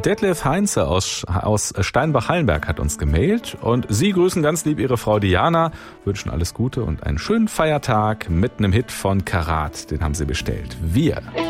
Detlef Heinze aus Steinbach-Hallenberg hat uns gemailt und Sie grüßen ganz lieb Ihre Frau Diana, wünschen alles Gute und einen schönen Feiertag mit einem Hit von Karat. Den haben Sie bestellt. Wir